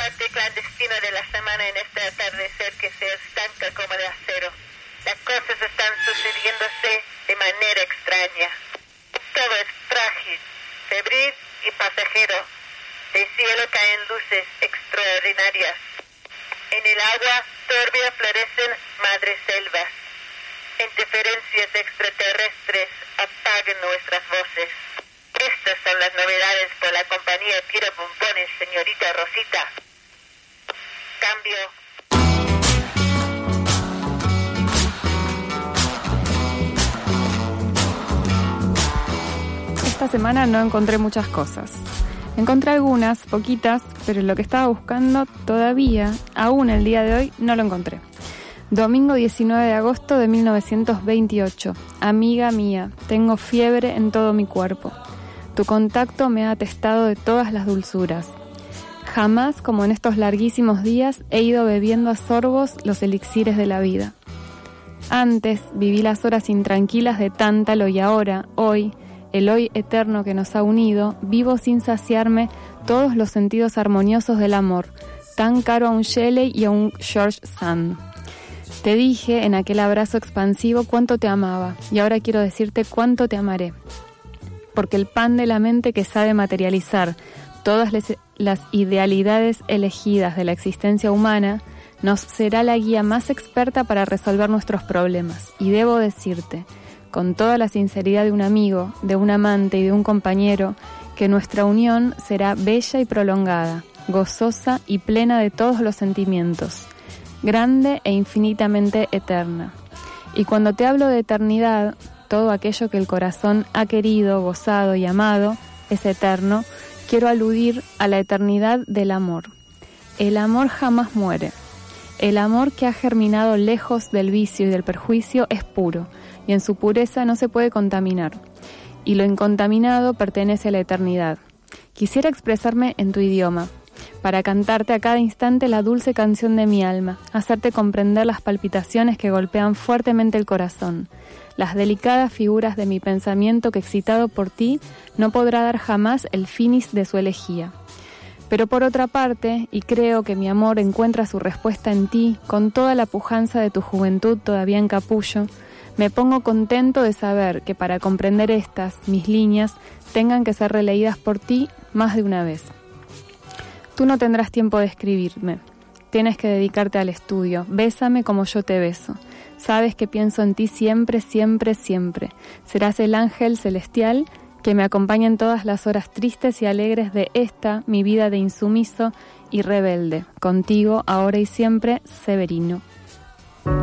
parte clandestina de la semana en este atardecer que se estanca como de acero. Las cosas están sucediéndose de manera extraña. Todo es frágil, febril y pasajero. Del cielo caen luces extraordinarias. En el agua turbia florecen madres selvas. Interferencias extraterrestres apagan nuestras voces. Estas son las novedades por la compañía Tira Pompones, señorita Rosita. Cambio. Esta semana no encontré muchas cosas. Encontré algunas, poquitas, pero lo que estaba buscando todavía, aún el día de hoy, no lo encontré. Domingo 19 de agosto de 1928. Amiga mía, tengo fiebre en todo mi cuerpo. Tu contacto me ha atestado de todas las dulzuras. Jamás, como en estos larguísimos días, he ido bebiendo a sorbos los elixires de la vida. Antes viví las horas intranquilas de Tántalo y ahora, hoy, el hoy eterno que nos ha unido, vivo sin saciarme todos los sentidos armoniosos del amor, tan caro a un Shelley y a un George Sand. Te dije en aquel abrazo expansivo cuánto te amaba, y ahora quiero decirte cuánto te amaré. Porque el pan de la mente que sabe materializar todas las idealidades elegidas de la existencia humana, nos será la guía más experta para resolver nuestros problemas. Y debo decirte, con toda la sinceridad de un amigo, de un amante y de un compañero, que nuestra unión será bella y prolongada, gozosa y plena de todos los sentimientos, grande e infinitamente eterna. Y cuando te hablo de eternidad, todo aquello que el corazón ha querido, gozado y amado es eterno, quiero aludir a la eternidad del amor. El amor jamás muere. El amor que ha germinado lejos del vicio y del perjuicio es puro, y en su pureza no se puede contaminar. Y lo incontaminado pertenece a la eternidad. Quisiera expresarme en tu idioma, para cantarte a cada instante la dulce canción de mi alma, hacerte comprender las palpitaciones que golpean fuertemente el corazón, las delicadas figuras de mi pensamiento que excitado por ti no podrá dar jamás el finis de su elegía. Pero por otra parte, y creo que mi amor encuentra su respuesta en ti, con toda la pujanza de tu juventud todavía en capullo, me pongo contento de saber que para comprender estas, mis líneas, tengan que ser releídas por ti más de una vez. Tú no tendrás tiempo de escribirme. Tienes que dedicarte al estudio. Bésame como yo te beso. Sabes que pienso en ti siempre, siempre, siempre. Serás el ángel celestial que me acompaña en todas las horas tristes y alegres de esta, mi vida de insumiso y rebelde. Contigo, ahora y siempre, Severino.